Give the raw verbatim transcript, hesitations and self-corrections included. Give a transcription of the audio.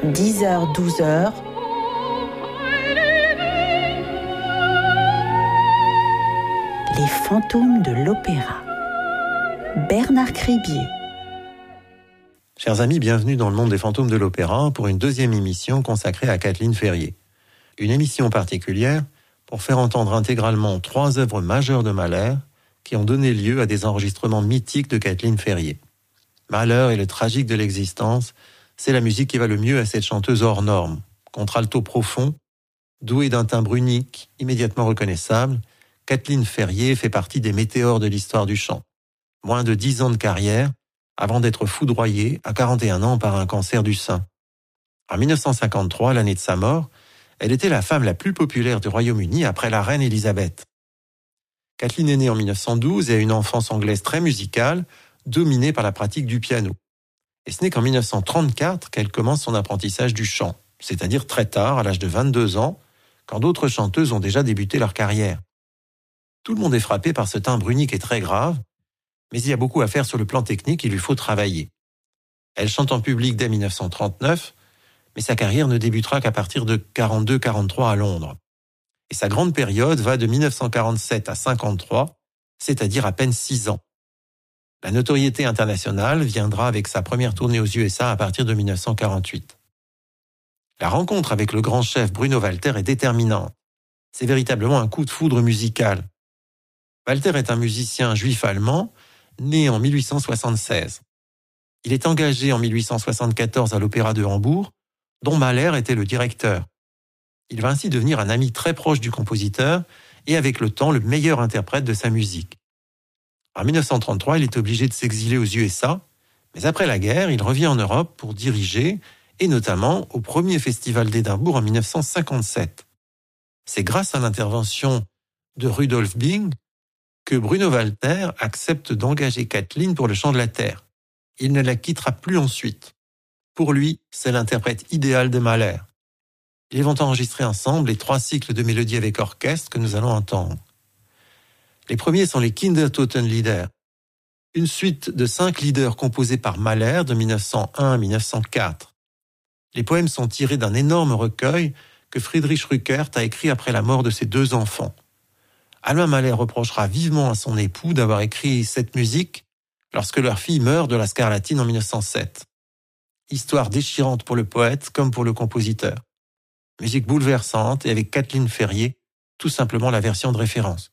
dix heures douze heures. Les fantômes de l'opéra. Bernard Cribier. Chers amis, bienvenue dans le monde des fantômes de l'opéra pour une deuxième émission consacrée à Kathleen Ferrier. Une émission particulière pour faire entendre intégralement trois œuvres majeures de Mahler qui ont donné lieu à des enregistrements mythiques de Kathleen Ferrier. Mahler et le tragique de l'existence, c'est la musique qui va le mieux à cette chanteuse hors norme. Contralto profond, douée d'un timbre unique, immédiatement reconnaissable, Kathleen Ferrier fait partie des météores de l'histoire du chant. Moins de dix ans de carrière, avant d'être foudroyée à quarante et un ans par un cancer du sein. En dix-neuf cent cinquante-trois, l'année de sa mort, elle était la femme la plus populaire du Royaume-Uni après la reine Élisabeth. Kathleen est née en dix-neuf cent douze et a une enfance anglaise très musicale, dominée par la pratique du piano. Et ce n'est qu'en dix-neuf cent trente-quatre qu'elle commence son apprentissage du chant, c'est-à-dire très tard, à l'âge de vingt-deux ans, quand d'autres chanteuses ont déjà débuté leur carrière. Tout le monde est frappé par ce timbre unique et très grave, mais il y a beaucoup à faire sur le plan technique, il lui faut travailler. Elle chante en public dès dix-neuf cent trente-neuf, mais sa carrière ne débutera qu'à partir de quarante-deux quarante-trois à Londres. Et sa grande période va de dix-neuf cent quarante-sept à cinquante-trois, c'est-à-dire à peine six ans. La notoriété internationale viendra avec sa première tournée aux U S A à partir de dix-neuf cent quarante-huit. La rencontre avec le grand chef Bruno Walter est déterminante. C'est véritablement un coup de foudre musical. Walter est un musicien juif allemand, né en mille huit cent soixante-seize. Il est engagé en mille huit cent soixante-quatorze à l'Opéra de Hambourg, dont Mahler était le directeur. Il va ainsi devenir un ami très proche du compositeur et avec le temps le meilleur interprète de sa musique. En dix-neuf cent trente-trois, il est obligé de s'exiler aux U S A, mais après la guerre, il revient en Europe pour diriger, et notamment au premier festival d'Édimbourg en dix-neuf cent cinquante-sept. C'est grâce à l'intervention de Rudolf Bing que Bruno Walter accepte d'engager Kathleen pour le chant de la terre. Il ne la quittera plus ensuite. Pour lui, c'est l'interprète idéal de Mahler. Ils vont enregistrer ensemble les trois cycles de mélodies avec orchestre que nous allons entendre. Les premiers sont les Kindertotenlieder, une suite de cinq lieder composés par Mahler de dix-neuf cent un à dix-neuf cent quatre. Les poèmes sont tirés d'un énorme recueil que Friedrich Rückert a écrit après la mort de ses deux enfants. Alma Mahler reprochera vivement à son époux d'avoir écrit cette musique lorsque leur fille meurt de la scarlatine en dix-neuf cent sept. Histoire déchirante pour le poète comme pour le compositeur. Musique bouleversante et avec Kathleen Ferrier, tout simplement la version de référence.